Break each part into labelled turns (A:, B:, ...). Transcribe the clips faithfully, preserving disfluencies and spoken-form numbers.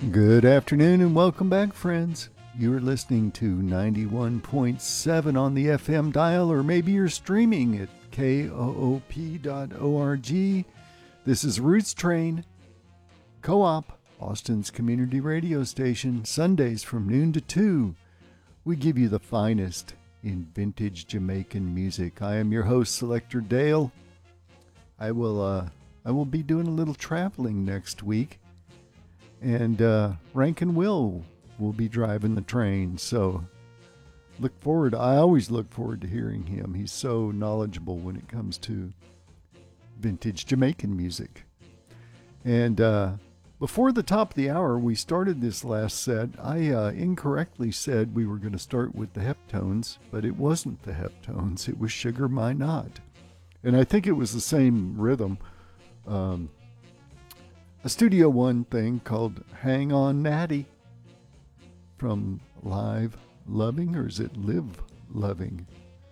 A: Good afternoon and welcome back, friends. You're listening to ninety-one point seven on the F M dial, or maybe you're streaming at K O O P dot org. This is Roots Train, Co-op, Austin's community radio station, Sundays from noon to two. We give you the finest in vintage Jamaican music. I am your host, Selector Dale. I will, uh, I will be doing a little traveling next week. And uh, Rankin Will will be driving the train, so look forward. I always look forward to hearing him. He's so knowledgeable when it comes to vintage Jamaican music. And uh, before the top of the hour, we started this last set. I uh, incorrectly said we were going to start with the Heptones, but it wasn't the Heptones. It was Sugar My Knot. And I think it was the same rhythm. Um, A Studio One thing called Hang On Natty from Live Loving, or is it Live Loving?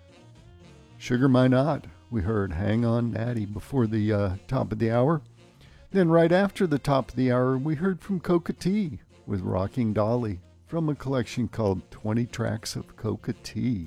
A: Sugar My Knot. We heard Hang On Natty before the uh, top of the hour. Then right after the top of the hour, we heard from Coca T with Rocking Dolly from a collection called twenty Tracks of Coca T.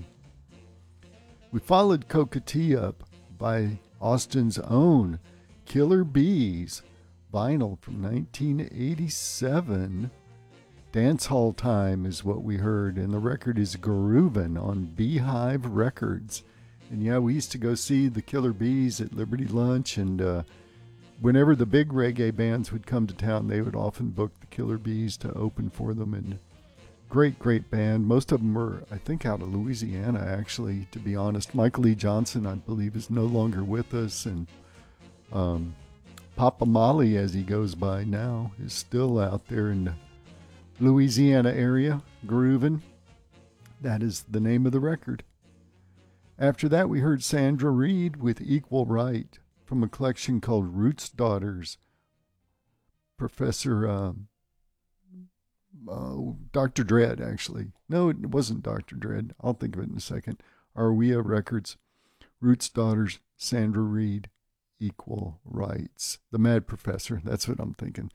A: We followed Coca T up by Austin's own Killer Bees vinyl from nineteen eighty-seven. Dance Hall Time is what we heard, and the record is Groovin' on Beehive Records. And yeah, we used to go see the Killer Bees at Liberty Lunch, and uh, whenever the big reggae bands would come to town, they would often book the Killer Bees to open for them. And great, great band. Most of them were, I think, out of Louisiana, actually, to be honest. Michael E. Johnson, I believe, is no longer with us, and um, Papa Molly, as he goes by now, is still out there in the Louisiana area, grooving. That is the name of the record. After that, we heard Sandra Reed with Equal Right from a collection called Roots Daughters. Professor, uh, uh, Doctor Dread, actually. No, it wasn't Doctor Dread. I'll think of it in a second. Arwea Records, Roots Daughters, Sandra Reed. Equal Rights. The Mad Professor, that's what I'm thinking.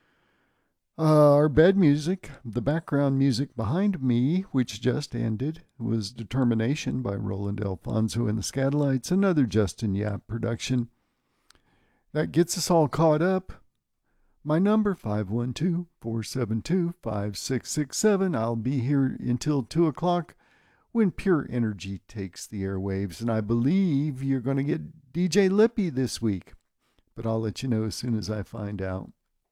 A: Uh, our bed music, the background music behind me, which just ended, was Determination by Roland Alfonso and the Scatolites, another Justin Yap production. That gets us all caught up. My number, five one two, four seven two, five six six seven. I'll be here until two o'clock. When Pure Energy takes the airwaves, and I believe you're going to get D J Lippy this week, but I'll let you know as soon as I find out.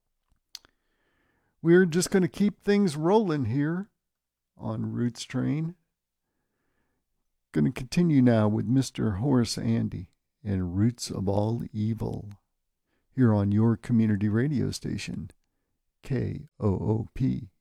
A: We're just going to keep things rolling here on Roots Train. Going to continue now with Mister Horace Andy and Roots of All Evil here on your community radio station, K O O P.